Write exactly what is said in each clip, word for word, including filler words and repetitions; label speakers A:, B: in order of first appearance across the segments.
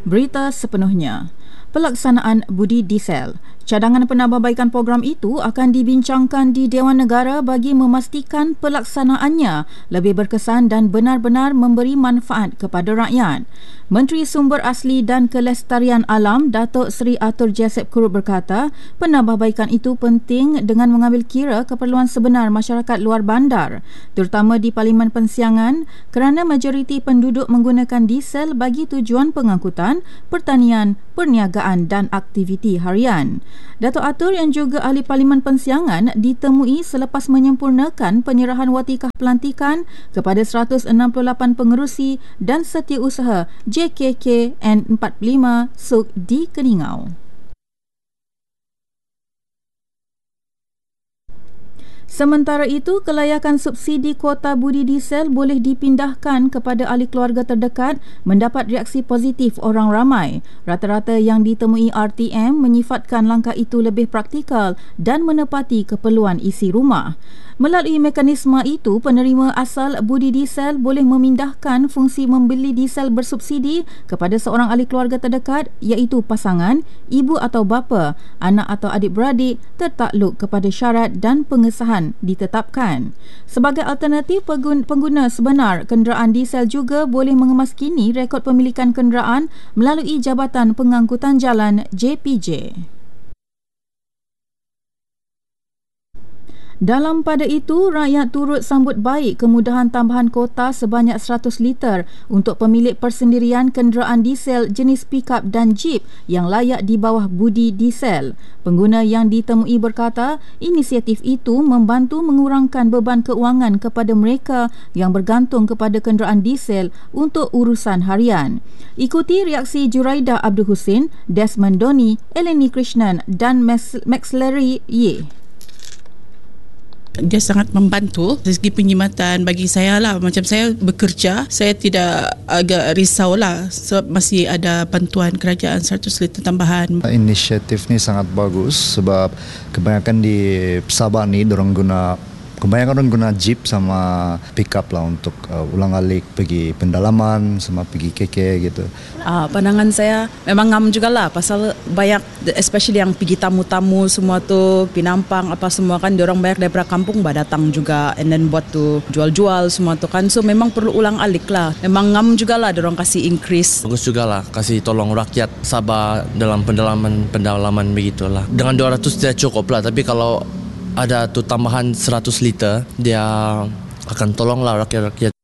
A: Berita sepenuhnya. Pelaksanaan budi diesel. Cadangan penambahbaikan program itu akan dibincangkan di Dewan Negara bagi memastikan pelaksanaannya lebih berkesan dan benar-benar memberi manfaat kepada rakyat. Menteri Sumber Asli dan Kelestarian Alam Datuk Seri Atur Jesep Kurut berkata, penambahbaikan itu penting dengan mengambil kira keperluan sebenar masyarakat luar bandar, terutama di Parlimen Pensiangan, kerana majoriti penduduk menggunakan diesel bagi tujuan pengangkutan, pertanian, perniagaan dan aktiviti harian. Datuk Atur yang juga ahli Parlimen Pensiangan ditemui selepas menyempurnakan penyerahan watikah pelantikan kepada seratus enam puluh lapan pengerusi dan setiausaha J K K N empat puluh lima S U K di Keningau. Sementara itu, kelayakan subsidi kuota budi diesel boleh dipindahkan kepada ahli keluarga terdekat mendapat reaksi positif orang ramai. Rata-rata yang ditemui R T M menyifatkan langkah itu lebih praktikal dan menepati keperluan isi rumah. Melalui mekanisme itu, penerima asal budi diesel boleh memindahkan fungsi membeli diesel bersubsidi kepada seorang ahli keluarga terdekat iaitu pasangan, ibu atau bapa, anak atau adik-beradik tertakluk kepada syarat dan pengesahan ditetapkan. Sebagai alternatif, pengguna sebenar kenderaan diesel juga boleh mengemaskini rekod pemilikan kenderaan melalui Jabatan Pengangkutan Jalan J P J. Dalam pada itu, rakyat turut sambut baik kemudahan tambahan kota sebanyak seratus liter untuk pemilik persendirian kenderaan diesel jenis pickup dan jeep yang layak di bawah budi diesel. Pengguna yang ditemui berkata, inisiatif itu membantu mengurangkan beban keuangan kepada mereka yang bergantung kepada kenderaan diesel untuk urusan harian. Ikuti reaksi Juraidah Abdul Husin, Desmond Doni, Eleni Krishnan dan Maxlery Ye.
B: Dia sangat membantu dari segi penjimatan bagi saya lah. Macam saya bekerja, saya tidak agak risau lah sebab masih ada bantuan kerajaan seratus liter tambahan.
C: Inisiatif ni sangat bagus sebab kebanyakan di Sabah ni dorang guna Kebanyakan orang guna jeep sama pickup lah untuk uh, ulang-alik pergi pendalaman sama pergi K K gitu.
D: Ah, pandangan saya memang ngam jugalah pasal banyak, especially yang pergi tamu-tamu semua tu, pinampang apa semua kan, diorang banyak daripada kampung datang juga and then buat tu jual-jual semua tu kan. So memang perlu ulang-alik lah. Memang ngam jugalah diorang kasih increase.
E: Bagus jugalah kasih tolong rakyat Sabah dalam pendalaman-pendalaman begitulah. Dengan dua ratus tidak cukup lah, tapi kalau ada tu tambahan seratus liter, dia akan tolonglah rakyat-rakyat.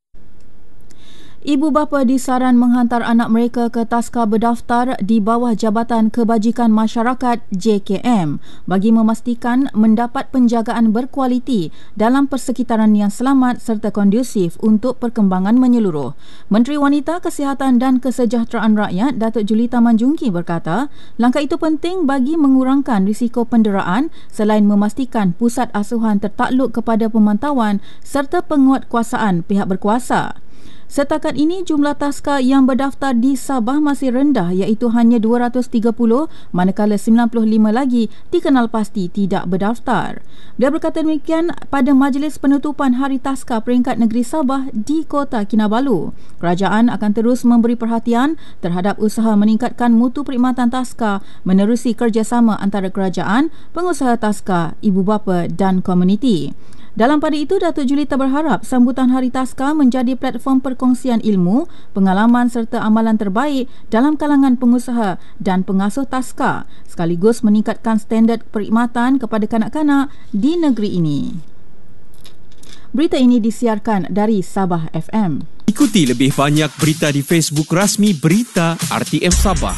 A: Ibu bapa disaran menghantar anak mereka ke taska berdaftar di bawah Jabatan Kebajikan Masyarakat J K M bagi memastikan mendapat penjagaan berkualiti dalam persekitaran yang selamat serta kondusif untuk perkembangan menyeluruh. Menteri Wanita, Kesihatan dan Kesejahteraan Rakyat Datuk Julita Manjungki berkata, langkah itu penting bagi mengurangkan risiko penderaan selain memastikan pusat asuhan tertakluk kepada pemantauan serta penguatkuasaan pihak berkuasa. Setakat ini, jumlah taska yang berdaftar di Sabah masih rendah iaitu hanya dua ratus tiga puluh, manakala sembilan puluh lima lagi dikenal pasti tidak berdaftar. Dia berkata demikian pada majlis penutupan Hari Taska Peringkat Negeri Sabah di Kota Kinabalu. Kerajaan akan terus memberi perhatian terhadap usaha meningkatkan mutu perkhidmatan taska menerusi kerjasama antara kerajaan, pengusaha taska, ibu bapa dan komuniti. Dalam pada itu, Datuk Julita berharap sambutan Hari Taska menjadi platform perkongsian ilmu, pengalaman serta amalan terbaik dalam kalangan pengusaha dan pengasuh taska, sekaligus meningkatkan standard perkhidmatan kepada kanak-kanak di negeri ini. Berita ini disiarkan dari Sabah F M.
F: Ikuti lebih banyak berita di Facebook rasmi Berita R T M Sabah.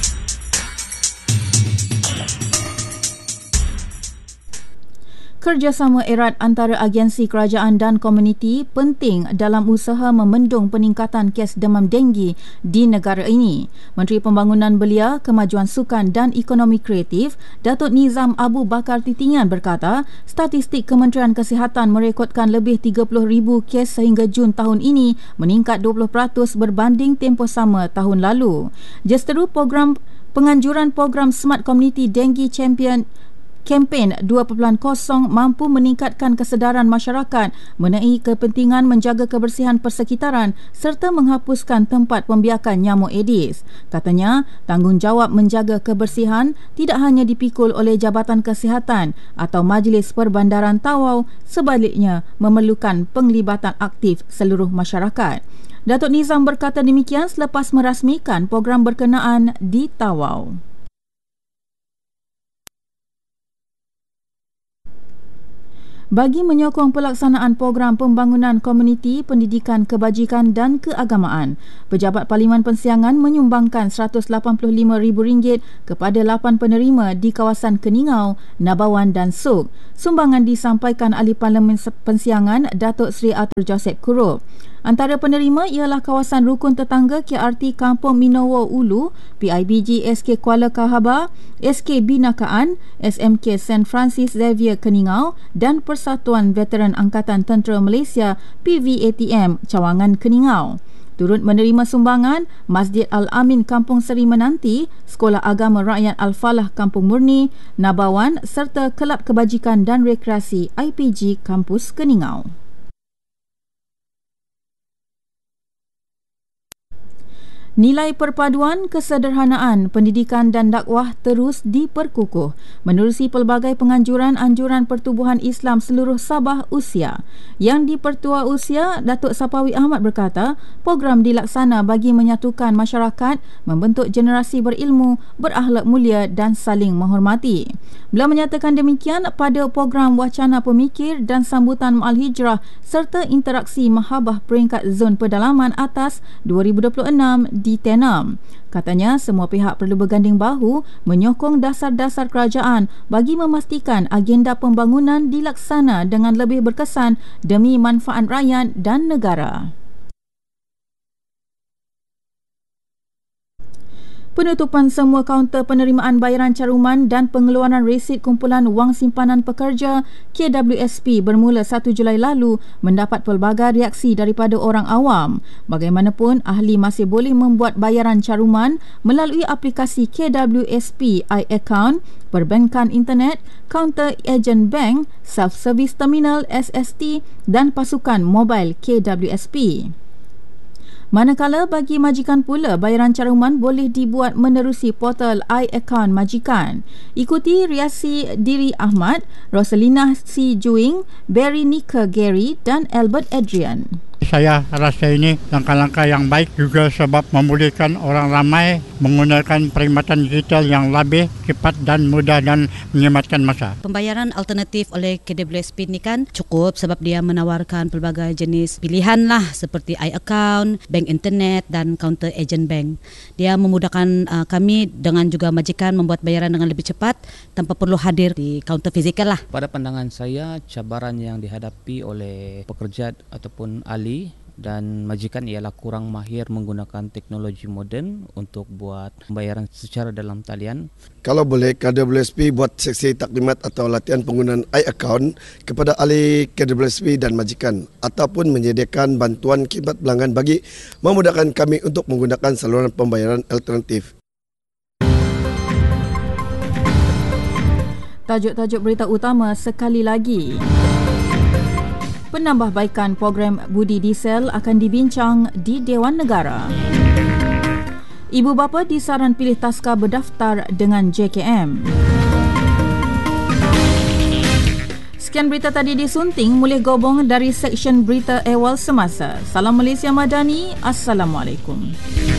A: Kerjasama erat antara agensi kerajaan dan komuniti penting dalam usaha memendung peningkatan kes demam denggi di negara ini. Menteri Pembangunan Belia, Kemajuan Sukan dan Ekonomi Kreatif, Datuk Nizam Abu Bakar Titingan berkata, statistik Kementerian Kesihatan merekodkan lebih tiga puluh ribu kes sehingga Jun tahun ini, meningkat dua puluh peratus berbanding tempoh sama tahun lalu. Justeru program penganjuran program Smart Community Dengue Champion kempen dua titik kosong mampu meningkatkan kesedaran masyarakat mengenai kepentingan menjaga kebersihan persekitaran serta menghapuskan tempat pembiakan nyamuk Aedes. Katanya, tanggungjawab menjaga kebersihan tidak hanya dipikul oleh Jabatan Kesihatan atau Majlis Perbandaran Tawau, sebaliknya memerlukan penglibatan aktif seluruh masyarakat. Datuk Nizam berkata demikian selepas merasmikan program berkenaan di Tawau. Bagi menyokong pelaksanaan program pembangunan komuniti, pendidikan, kebajikan dan keagamaan, Pejabat Parlimen Persiangan menyumbangkan seratus lapan puluh lima ribu ringgit kepada lapan penerima di kawasan Keningau, Nabawan dan Suk. Sumbangan disampaikan Ahli Parlimen Persiangan, Datuk Seri Arthur Joseph Kurup. Antara penerima ialah kawasan rukun tetangga K R T Kampung Minowo Ulu, P I B G S K Kuala Kahaba, S K Binakaan, S M K Saint Francis Xavier Keningau dan Persatuan Veteran Angkatan Tentera Malaysia P V A T M Cawangan Keningau. Turut menerima sumbangan Masjid Al-Amin Kampung Seri Menanti, Sekolah Agama Rakyat Al-Falah Kampung Murni, Nabawan serta Kelab Kebajikan dan Rekreasi I P G Kampus Keningau. Nilai perpaduan, kesederhanaan, pendidikan dan dakwah terus diperkukuh menerusi pelbagai penganjuran-anjuran Pertubuhan Islam seluruh Sabah Usia. Yang di-Pertua Usia, Datuk Sapawi Ahmad berkata, program dilaksana bagi menyatukan masyarakat, membentuk generasi berilmu, berakhlak mulia dan saling menghormati. Beliau menyatakan demikian pada program Wacana Pemikir dan Sambutan Ma'al Hijrah serta interaksi Mahabah Peringkat Zon Pedalaman Atas dua ribu dua puluh enam di Tenam. Katanya semua pihak perlu berganding bahu menyokong dasar-dasar kerajaan bagi memastikan agenda pembangunan dilaksana dengan lebih berkesan demi manfaat rakyat dan negara. Penutupan semua kaunter penerimaan bayaran caruman dan pengeluaran resit kumpulan wang simpanan pekerja K W S P bermula satu Julai lalu mendapat pelbagai reaksi daripada orang awam. Bagaimanapun, ahli masih boleh membuat bayaran caruman melalui aplikasi K W S P iAccount, perbankan internet, kaunter ejen bank, self-service terminal S S T dan pasukan mobil K W S P. Manakala bagi majikan pula, bayaran caruman boleh dibuat menerusi portal iAccount Majikan. Ikuti Riasi Diri Ahmad, Rosalina C. Juing, Barry Nika Gary dan Albert Adrian.
G: Saya rasa ini langkah-langkah yang baik juga sebab membolehkan orang ramai menggunakan perkhidmatan digital yang lebih cepat dan mudah dan menyematkan masa.
H: Pembayaran alternatif oleh K W S P ini kan cukup sebab dia menawarkan pelbagai jenis pilihan lah seperti iAccount, bank internet dan counter agent bank. Dia memudahkan uh, kami dengan juga majikan membuat bayaran dengan lebih cepat tanpa perlu hadir di kaunter fizikal lah.
I: Pada pandangan saya, cabaran yang dihadapi oleh pekerja ataupun ahli dan majikan ialah kurang mahir menggunakan teknologi moden untuk buat pembayaran secara dalam talian.
J: Kalau boleh, K W S P buat seksi taklimat atau latihan penggunaan iAccount kepada ahli K W S P dan majikan ataupun menyediakan bantuan khidmat pelanggan bagi memudahkan kami untuk menggunakan saluran pembayaran alternatif.
A: Tajuk-tajuk berita utama sekali lagi. Penambahbaikan program budi diesel akan dibincang di Dewan Negara. Ibu bapa disaran pilih taska berdaftar dengan J K M. Sekian berita tadi disunting mulai gobong dari Seksyen Berita Awal Semasa. Salam Malaysia Madani. Assalamualaikum.